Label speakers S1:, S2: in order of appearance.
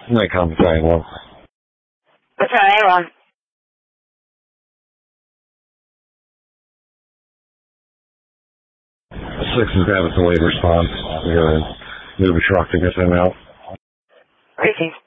S1: Night Common Triangle.
S2: What's our name on?
S1: 6 is having a delayed response. We gotta move a truck to get them out.
S2: Racing.